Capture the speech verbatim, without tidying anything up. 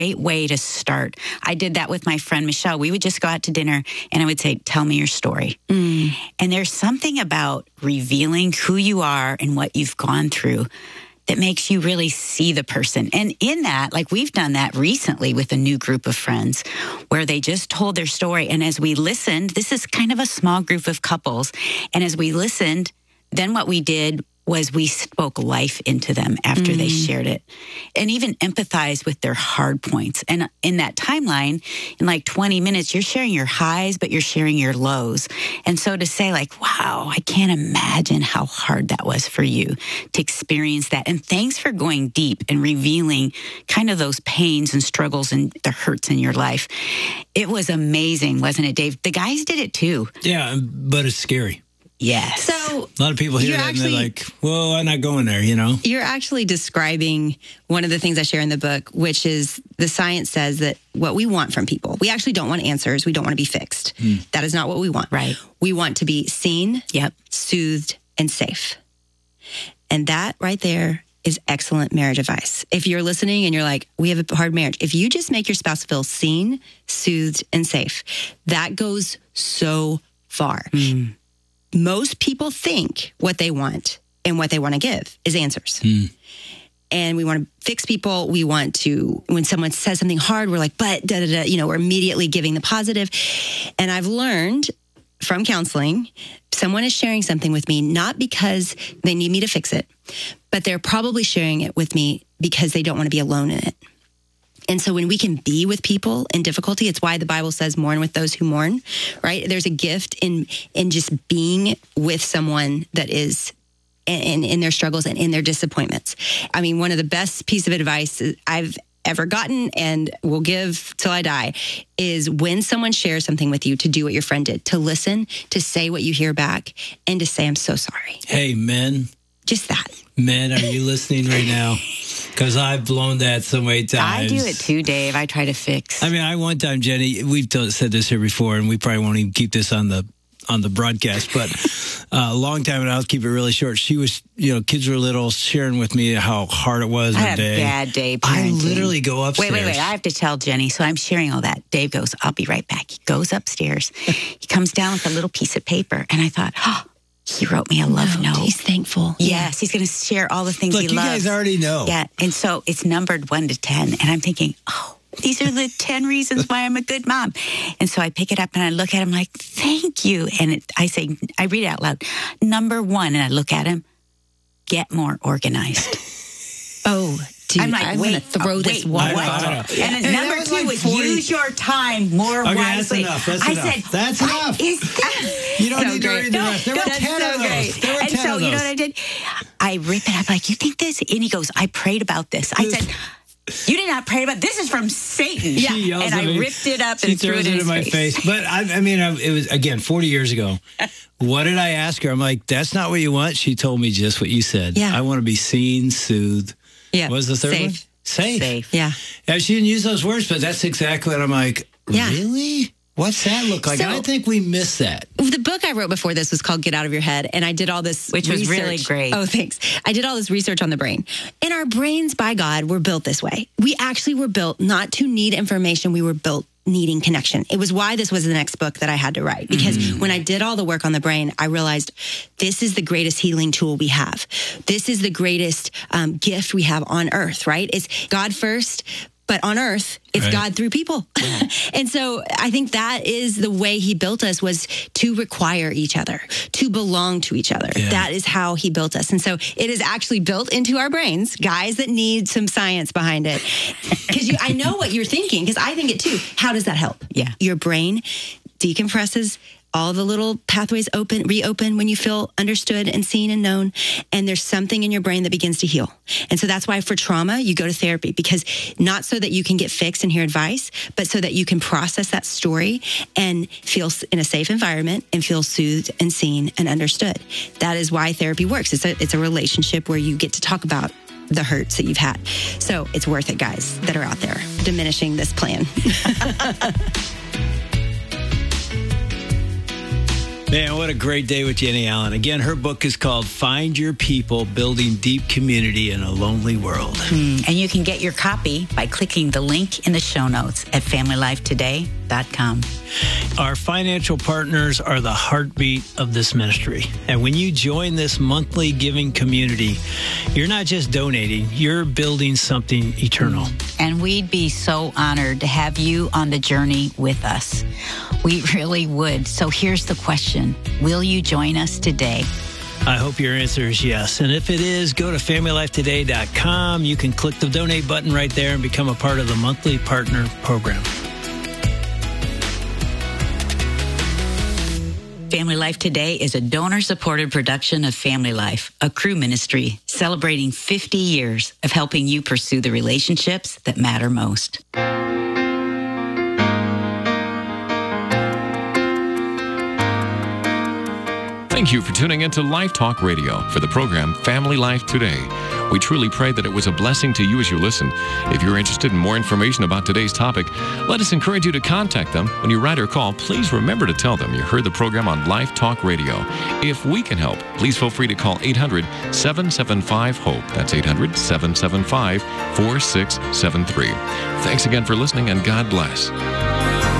great way to start. I did that with my friend Michelle. We would just go out to dinner and I would say, tell me your story. Mm. And there's something about revealing who you are and what you've gone through that makes you really see the person. And in that, like we've done that recently with a new group of friends where they just told their story. And as we listened, this is kind of a small group of couples. And as we listened, then what we did was we spoke life into them after mm. they shared it and even empathized with their hard points. And in that timeline, in like twenty minutes, you're sharing your highs, but you're sharing your lows. And so to say like, wow, I can't imagine how hard that was for you to experience that. And thanks for going deep and revealing kind of those pains and struggles and the hurts in your life. It was amazing, wasn't it, Dave? The guys did it too. Yeah, but it's scary. Yes. So a lot of people hear that actually, and they're like, well, I'm not going there, you know? You're actually describing one of the things I share in the book, which is the science says that what we want from people, we actually don't want answers. We don't want to be fixed. Mm. That is not what we want. Right. We want to be seen, yep, soothed, and safe. And that right there is excellent marriage advice. If you're listening and you're like, we have a hard marriage, if you just make your spouse feel seen, soothed, and safe, that goes so far. Mm. Most people think what they want and what they want to give is answers. Mm. And we want to fix people. We want to, when someone says something hard, we're like, but da da da, you know, we're immediately giving the positive. And I've learned from counseling, someone is sharing something with me, not because they need me to fix it, but they're probably sharing it with me because they don't want to be alone in it. And so when we can be with people in difficulty, it's why the Bible says mourn with those who mourn, right? There's a gift in in just being with someone that is in, in their struggles and in their disappointments. I mean, one of the best piece of advice I've ever gotten and will give till I die is when someone shares something with you, to do what your friend did, to listen, to say what you hear back, and to say, I'm so sorry. Hey, men. Just that. Men, are you listening right now? Because I've blown that so many times. I do it too, Dave. I try to fix. I mean, I one time, Jenny, we've told, said this here before, and we probably won't even keep this on the on the broadcast, but uh, a long time, and I'll keep it really short. She was, you know, kids were little, sharing with me how hard it was. I had a day. a bad day parenting. I literally go upstairs. Wait, wait, wait. I have to tell Jenny. So I'm sharing all that. Dave goes, I'll be right back. He goes upstairs. He comes down with a little piece of paper, and I thought, oh, he wrote me a love no, note. He's thankful. Yes, he's going to share all the things Look, he you loves. You guys already know. Yeah, and so it's numbered one to ten, and I'm thinking, oh, these are the ten reasons why I'm a good mom. And so I pick it up and I look at him like, thank you. And it, I say, I read it out loud. Number one, and I look at him, get more organized. Oh, dude, I'm like, I'm wait, going to throw uh, this wait, one. What? And then hey, number two like was forty use your time more okay, wisely. That's enough. That's I enough. said, that's enough. Is that? You don't so need great. to read the no, rest. There no, were ten so of those. Great. There were and ten so, of those. you know what I did? I rip it up like, you think this? And he goes, I prayed about this. I said, you did not pray about this. Is from Satan. She yells and at I me. ripped it up she and threw throws it in, it in my face. face. But I, I mean, I, it was again forty years ago. What did I ask her? I'm like, that's not what you want. She told me just what you said. Yeah. I want to be seen, soothed. Yeah. What was the third Safe. one? Safe. Safe. Yeah. Yeah. She didn't use those words, but that's exactly what I'm like. Yeah. Really? What's that look like? So, I think we missed that. The book I wrote before this was called Get Out of Your Head, and I did all this Which research. was really great. Oh, thanks. I did all this research on the brain. And our brains, by God, were built this way. We actually were built not to need information. We were built needing connection. It was why this was the next book that I had to write. Because mm. when I did all the work on the brain, I realized this is the greatest healing tool we have. This is the greatest um, gift we have on earth, right? It's God first, but on earth, it's right. God through people. Yeah. And so I think that is the way he built us, was to require each other, to belong to each other. Yeah. That is how he built us. And so it is actually built into our brains, guys that need some science behind it. Because I know what you're thinking, because I think it too. How does that help? Yeah. Your brain decompresses, all the little pathways open, reopen when you feel understood and seen and known. And there's something in your brain that begins to heal. And so that's why for trauma, you go to therapy, because not so that you can get fixed and hear advice, but so that you can process that story and feel in a safe environment and feel soothed and seen and understood. That is why therapy works. It's a, it's a relationship where you get to talk about the hurts that you've had. So it's worth it, guys, that are out there diminishing this plan. Man, what a great day with Jenny Allen. Again, her book is called Find Your People, Building Deep Community in a Lonely World. Mm, and you can get your copy by clicking the link in the show notes at family life today dot com. Our financial partners are the heartbeat of this ministry. And when you join this monthly giving community, you're not just donating, you're building something eternal. And we'd be so honored to have you on the journey with us. We really would. So here's the question. Will you join us today? I hope your answer is yes. And if it is, go to family life today dot com. You can click the donate button right there and become a part of the monthly partner program. Family Life Today is a donor-supported production of Family Life, a crew ministry celebrating fifty years of helping you pursue the relationships that matter most. Thank you for tuning into Life Talk Radio for the program Family Life Today. We truly pray that it was a blessing to you as you listened. If you're interested in more information about today's topic, let us encourage you to contact them. When you write or call, please remember to tell them you heard the program on Life Talk Radio. If we can help, please feel free to call eight hundred, seven seven five, HOPE. That's eight hundred, seven seven five, four six seven three. Thanks again for listening, and God bless.